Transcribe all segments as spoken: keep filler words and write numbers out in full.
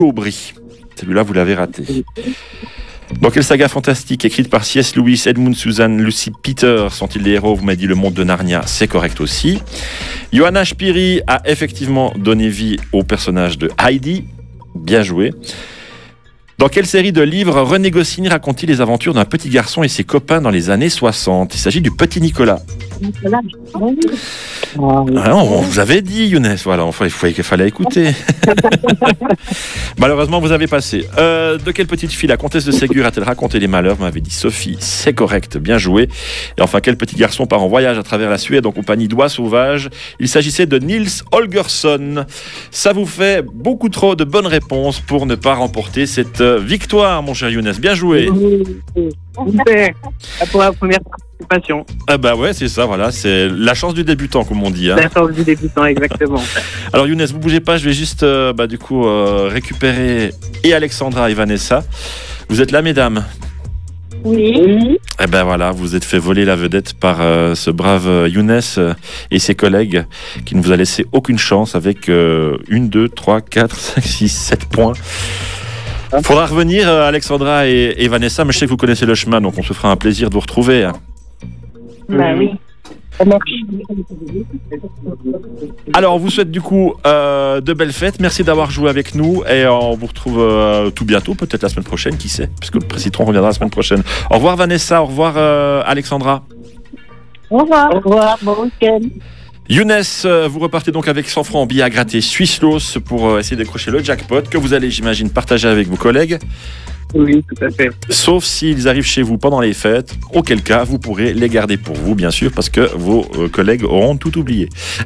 Aubry. Celui-là, vous l'avez raté. Dans quelle saga fantastique écrite par C S Lewis, Edmund Suzanne, Lucy Peter sont-ils les héros? Vous m'avez dit le monde de Narnia, c'est correct aussi. Johanna Spiri a effectivement donné vie au personnage de Heidi. Bien joué. Dans quelle série de livres René Goscinny raconte-t-il les aventures d'un petit garçon et ses copains dans les années soixante? Il s'agit du Petit Nicolas. Nicolas. Ah non, on vous avait dit, Younes. Voilà, enfin, il fallait, il fallait écouter. Malheureusement, vous avez passé. Euh, de quelle petite fille la comtesse de Ségur a-t-elle raconté les malheurs? Vous m'avez dit Sophie, c'est correct, bien joué. Et enfin, quel petit garçon part en voyage à travers la Suède en compagnie d'oies sauvages? Il s'agissait de Nils Holgersson. Ça vous fait beaucoup trop de bonnes réponses pour ne pas remporter cette victoire, mon cher Younes. Bien joué. Super. Pour la première participation. Ah bah ouais, c'est ça, voilà. C'est la chance du débutant, comme on dit. Hein. La chance du débutant, exactement. Alors Younes, vous bougez pas, je vais juste euh, bah, du coup euh, récupérer et Alexandra et Vanessa. Vous êtes là, mesdames? Oui. Eh ben voilà, vous êtes fait voler la vedette par euh, ce brave Younes euh, et ses collègues qui ne vous a laissé aucune chance avec euh, une, deux, trois, quatre, cinq, six, sept points. Il faudra revenir, euh, Alexandra et, et Vanessa, mais je sais que vous connaissez le chemin, donc on se fera un plaisir de vous retrouver. Hein. Bah oui. Ça marche. Alors, on vous souhaite du coup euh, de belles fêtes. Merci d'avoir joué avec nous et on vous retrouve euh, tout bientôt, peut-être la semaine prochaine, qui sait, puisque le Précitron reviendra la semaine prochaine. Au revoir Vanessa, au revoir euh, Alexandra. Au revoir. Au revoir, bon week-end. Younes, vous repartez donc avec cent francs en billets à gratter Swisslos pour essayer de décrocher le jackpot que vous allez, j'imagine, partager avec vos collègues. Oui, tout à fait. Sauf s'ils arrivent chez vous pendant les fêtes, auquel cas vous pourrez les garder pour vous, bien sûr, parce que vos euh, collègues auront tout oublié.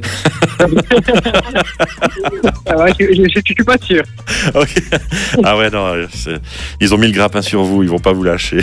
Ah ouais, je ne suis pas sûr. Okay. Ah ouais, non, ils ont mis le grappin sur vous, ils vont pas vous lâcher.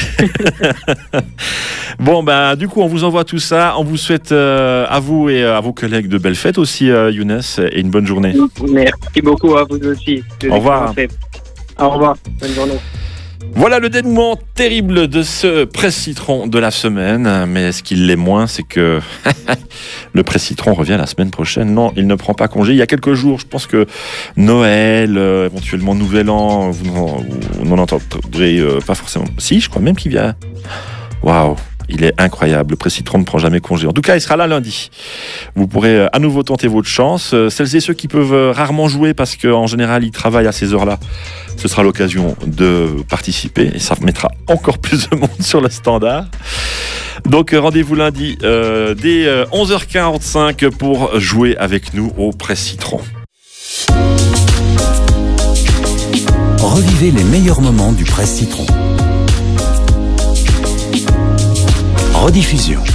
Bon, ben, du coup, on vous envoie tout ça. On vous souhaite euh, à vous et à vos collègues de belles fêtes aussi, euh, Younes, et une bonne journée. Merci beaucoup à vous aussi. Au revoir. Au revoir. Bonne journée. Voilà le dénouement terrible de ce Presse-Citron de la semaine. Mais ce qu'il l'est moins, c'est que le Presse-Citron revient la semaine prochaine. Non, il ne prend pas congé. Il y a quelques jours, je pense que Noël, euh, éventuellement Nouvel An, vous n'en, vous n'en entendrez euh, pas forcément. Si, je crois même qu'il vient. Waouh! Il est incroyable, le Presse-Citron ne prend jamais congé. En tout cas, il sera là lundi. Vous pourrez à nouveau tenter votre chance. Celles et ceux qui peuvent rarement jouer parce qu'en général, ils travaillent à ces heures-là, ce sera l'occasion de participer et ça mettra encore plus de monde sur le standard. Donc rendez-vous lundi euh, dès euh, onze heures quarante-cinq pour jouer avec nous au Presse-Citron. Revivez les meilleurs moments du Presse-Citron. Rediffusion.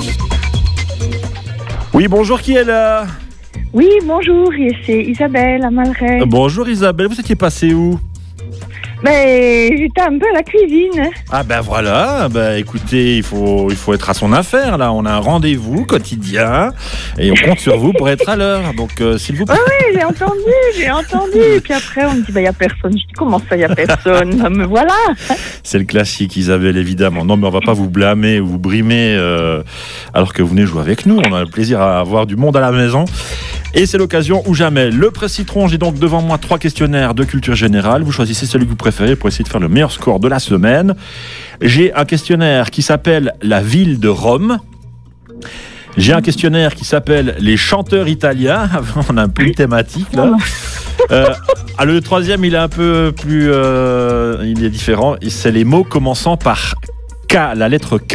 Oui, bonjour, qui est là? Oui, bonjour, c'est Isabelle à Malray. Bonjour Isabelle, vous étiez passée où? Ben, j'étais un peu à la cuisine. Ah ben voilà, ben écoutez, il faut, il faut être à son affaire là, on a un rendez-vous quotidien et on compte sur vous pour être à l'heure, donc euh, s'il vous plaît. Ah oui, j'ai entendu, j'ai entendu, et puis après on me dit, ben il n'y a personne, je dis, comment ça il n'y a personne? Ben, me voilà. C'est le classique Isabelle, évidemment. Non mais on va pas vous blâmer ou vous brimer euh, alors que vous venez jouer avec nous, on a le plaisir à avoir du monde à la maison. Et c'est l'occasion ou jamais. Le Presse-Citron, j'ai donc devant moi trois questionnaires de culture générale. Vous choisissez celui que vous préférez pour essayer de faire le meilleur score de la semaine. J'ai un questionnaire qui s'appelle la ville de Rome. J'ai un questionnaire qui s'appelle les chanteurs italiens. On a un peu une thématique là. Euh, ah, le troisième, il est un peu plus, euh, il est différent. C'est les mots commençant par K, la lettre K.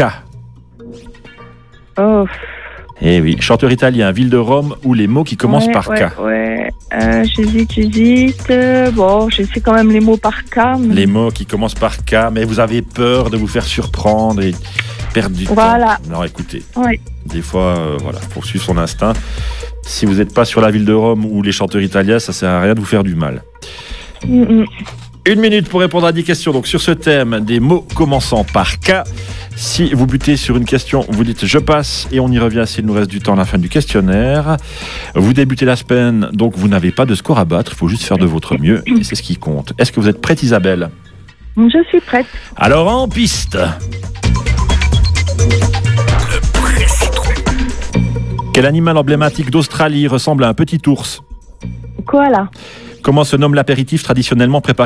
Oh. Eh oui, chanteur italien, ville de Rome, ou les mots qui commencent ouais, par ouais, K. Ouais, euh, j'hésite, j'hésite. Bon, je sais quand même les mots par K. Mais... Les mots qui commencent par K, mais vous avez peur de vous faire surprendre et perdre du voilà. temps. Non, écoutez, ouais. Des fois, euh, voilà, faut suivre son instinct. Si vous n'êtes pas sur la ville de Rome ou les chanteurs italiens, ça sert à rien de vous faire du mal. Mm-mm. Une minute pour répondre à dix questions. Donc sur ce thème, des mots commençant par K. Si vous butez sur une question, vous dites je passe et on y revient s'il nous reste du temps à la fin du questionnaire. Vous débutez la semaine, donc vous n'avez pas de score à battre. Il faut juste faire de votre mieux et c'est ce qui compte. Est-ce que vous êtes prête, Isabelle? Je suis prête. Alors en piste. Le Presse-Citron. Quel animal emblématique d'Australie ressemble à un petit ours? Koala. Comment se nomme l'apéritif traditionnellement préparé